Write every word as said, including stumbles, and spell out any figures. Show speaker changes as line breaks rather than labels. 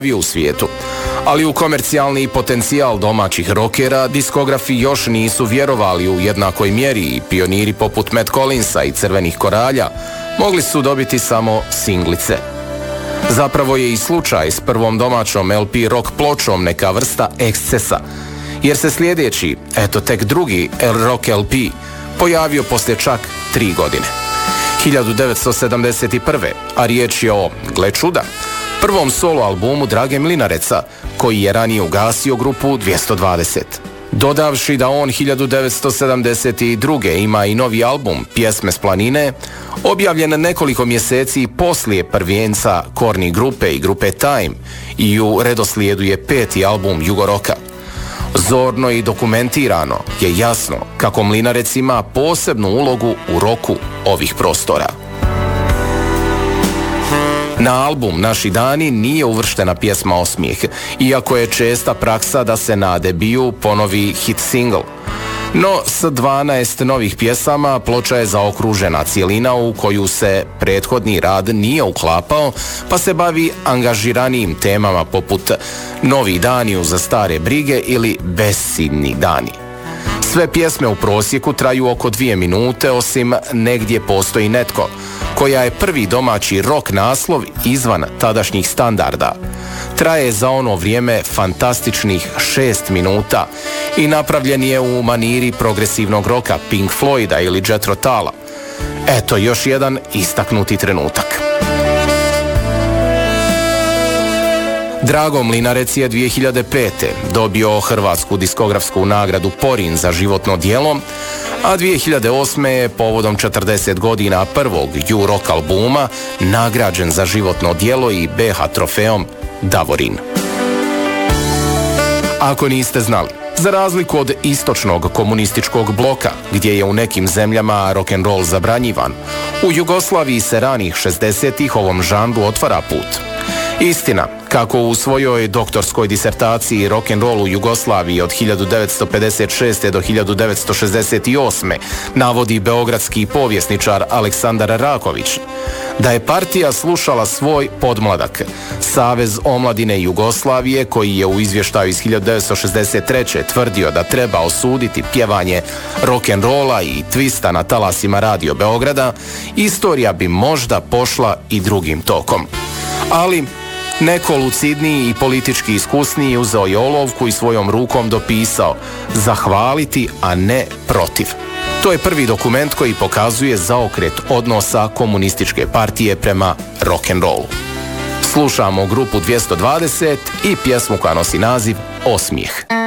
u svijetu. Ali u komercijalni potencijal domaćih rokera diskografi još nisu vjerovali u jednakoj mjeri i pioniri poput Matt Collinsa i Crvenih koralja mogli su dobiti samo singlice. Zapravo je i slučaj s prvom domaćom L P rock pločom neka vrsta ekscesa, jer se sljedeći, eto tek drugi rock L P, pojavio poslije čak tri godine. hiljadu devetsto sedamdeset prve. a riječ je o, gle čuda, prvom solo albumu Drage Mlinareca, koji je ranije ugasio grupu dvjesto dvadeset. Dodavši da on hiljadu devetsto sedamdeset druge. ima i novi album Pjesme s planine, objavljen nekoliko mjeseci poslije prvijenca Korni grupe i grupe Time, i u redoslijedu je peti album Jugoroka. Zorno i dokumentirano je jasno kako Mlinarec ima posebnu ulogu u roku ovih prostora. Na album Naši dani nije uvrštena pjesma Osmijeh, iako je česta praksa da se na debiju ponovi hit single. No, s dvanaest novih pjesama ploča je zaokružena cijelina u koju se prethodni rad nije uklapao, pa se bavi angažiranijim temama poput Novi dani uza stare brige ili Bessidni dani. Sve pjesme u prosjeku traju oko dvije minute, osim Negdje postoji netko, koja je prvi domaći rock naslov izvan tadašnjih standarda. Traje za ono vrijeme fantastičnih šest minuta i napravljen je u maniri progresivnog roka Pink Floyda ili Jethro Tulla. Eto još jedan istaknuti trenutak. Drago Mlinarec je dvije hiljade pete. dobio hrvatsku diskografsku nagradu Porin za životno djelo, a dvije hiljade osme. je povodom četrdeset godina prvog U-Rock albuma nagrađen za životno djelo i B H trofeom Davorin. Ako niste znali, za razliku od istočnog komunističkog bloka, gdje je u nekim zemljama rock'n'roll zabranjivan, u Jugoslaviji se ranih šezdesetih ovom žanru otvara put. Istina, kako u svojoj doktorskoj disertaciji rock'n'roll u Jugoslaviji od hiljadu devetsto pedeset šeste. do hiljadu devetsto šezdeset osme. navodi beogradski povjesničar Aleksandar Raković, da je partija slušala svoj podmladak, Savez omladine Jugoslavije, koji je u izvještaju iz hiljadu devetsto šezdeset treće. tvrdio da treba osuditi pjevanje rock'n'rolla i twista na talasima Radio Beograda, istorija bi možda pošla i drugim tokom. Ali neko lucidniji i politički iskusniji uzeo je olovku i svojom rukom dopisao zahvaliti, a ne protiv. To je prvi dokument koji pokazuje zaokret odnosa komunističke partije prema rock'n'rollu. Slušamo grupu dvjesto dvadeset i pjesmu koja nosi naziv Osmijeh.